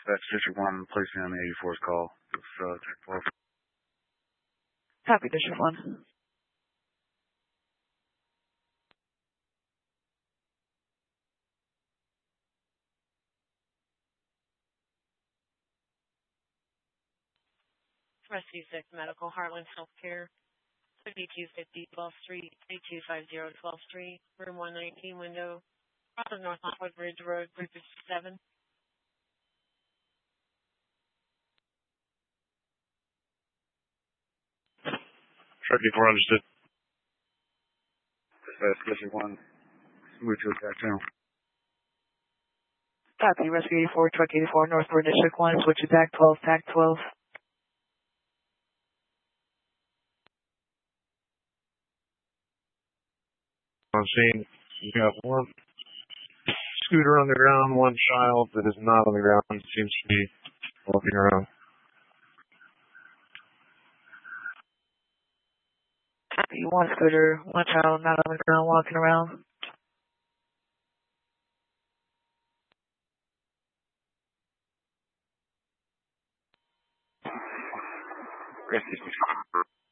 Dispatch District 1, placing on the 84's call. Check 12. Copy, District 1. Rescue 6 Medical, Heartland Healthcare, 5250 12th Street, 8250 12th Street, room 119, window, cross of North Lockwood Ridge Road, group 57. Truck 84 understood. Dispatch District 1, move to attack channel. Copy, Rescue 84, Truck 84, Northward District 1, switch to TAC 12, TAC 12. On scene, you got one scooter on the ground, one child that is not on the ground, seems to be walking around. Copy, one scooter, one child not on the ground walking around. Rescue 6.